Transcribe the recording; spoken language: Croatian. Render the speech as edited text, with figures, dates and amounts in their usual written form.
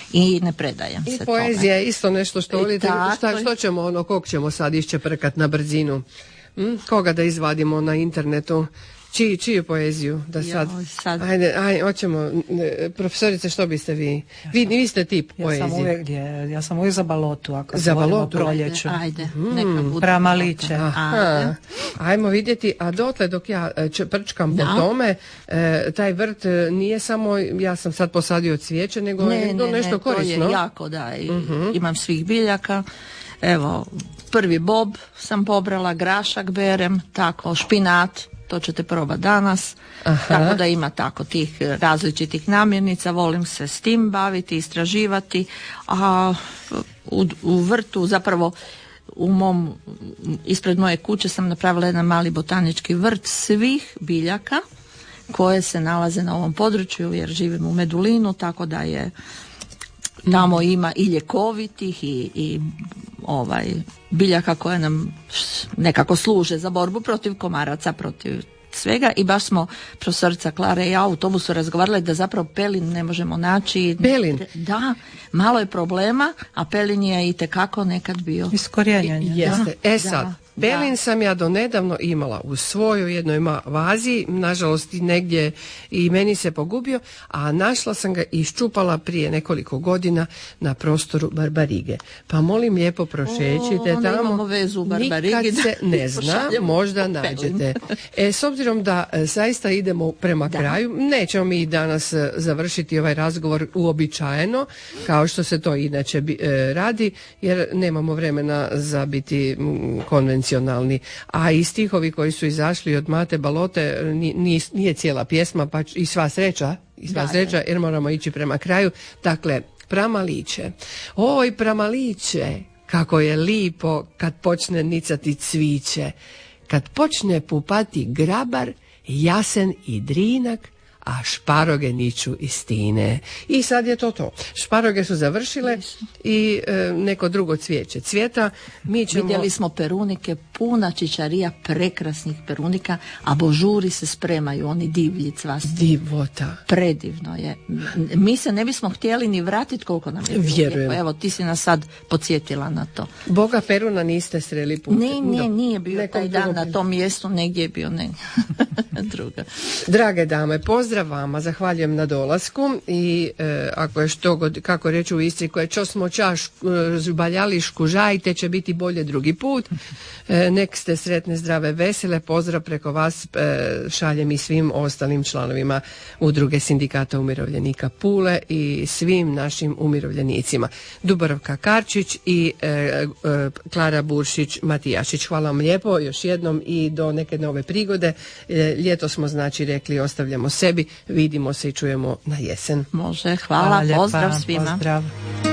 i ne predajem se I tome. poezija je isto nešto što volite. Tako Što ćemo, kog ćemo sad iščeprkat na brzinu? Koga da izvadimo na internetu? Čiju poeziju da sad? Ajde, hoćemo. Profesorice, što biste vi? Vi ste tip poezije. Ja sam uvijek za balotu, ako za govorimo o proljeću. Ajde, neka bude Pramaliće. Ajmo vidjeti, a dotle dok ja prčkam po tome, taj vrt nije samo, ja sam sad posadio cvijeće, nego je to nešto korisno. To je jako, imam svih biljaka. Evo, prvi bob sam pobrala, grašak berem, tako, špinat, to ćete probati danas. Tako da ima tako tih različitih namirnica, volim se s tim baviti, istraživati, a u vrtu zapravo ispred moje kuće sam napravila jedan mali botanički vrt svih biljaka koje se nalaze na ovom području, jer živim u Medulinu, tako da je tamo ima i ljekovitih i biljaka koje nam nekako služe za borbu protiv komaraca, protiv svega, i baš smo profesorica Klara i ja u autobusu razgovarali da zapravo pelin ne možemo naći. Pelin? Da, malo je problema, a pelin je itekako nekad bio iskorijenjen. Jeste. Sad, pelin sam ja donedavno imala u svojoj jednoj vazi, nažalost negdje i meni se pogubio, a našla sam ga i iščupala prije nekoliko godina na prostoru Barbarige. Pa molim lijepo prošećite tamo. Imamo vezu u Barbarigi. Nikad se ne zna, možda nađete. S obzirom da zaista idemo prema kraju, nećemo mi danas završiti ovaj razgovor uobičajeno, kao što se to inače radi, jer nemamo vremena za biti konvencionalni. A i stihovi koji su izašli od Mate Balote nije cijela pjesma, pa i sva sreća, jer moramo ići prema kraju. Dakle, Pramaliće. Oj, Pramaliće, kako je lipo kad počne nicati cviće, kad počne pupati grabar, jasen i drinak, a šparoge niču iz tine. I sad je to. Šparoge su završile i neko drugo cvijeće cvijeta. Vidjeli smo perunike, puna čičarija prekrasnih perunika, a božuri se spremaju, oni divlji cvasti. Divota. Predivno je. Mi se ne bismo htjeli ni vratiti koliko nam je bilo. Vjerujem. Evo, ti si nas sad podsjetila na to. Boga peruna niste sreli putem. Nije bio taj dan na tom mjestu, negdje je bio druga. Drage dame, pozdrav vama, zahvaljujem na dolasku i ako je što, kako reći u Istri, koje čo smo čaš baljali škužajte, će biti bolje drugi put. Nek ste sretne, zdrave, vesele. Pozdrav preko vas šaljem i svim ostalim članovima Udruge sindikata umirovljenika Pule i svim našim umirovljenicima. Dubravka Karčić i Klara Buršić-Matijašić. Hvala vam lijepo još jednom i do neke nove prigode. Ljeto smo rekli ostavljamo sebi, vidimo se i čujemo na jesen. Može, hvala, pozdrav svima. Pozdrav.